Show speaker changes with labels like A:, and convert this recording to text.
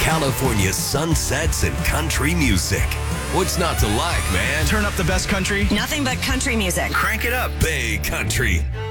A: California sunsets and country music. What's not to like, man?
B: Turn up the best country.
C: Nothing but country music.
A: Crank it up, Bay Country.